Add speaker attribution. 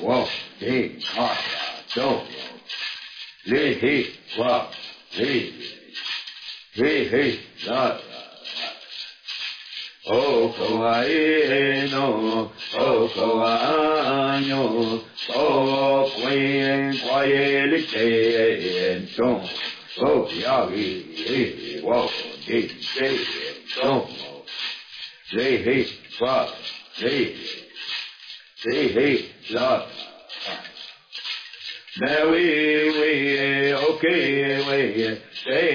Speaker 1: Whoa, hey, don't, hey, wow, hey, not. O kawaii no, o kawaii o queen quiet and don't, o yagi, wow, hey, don't, hey, wow, hey, lot. Now we, okay, we,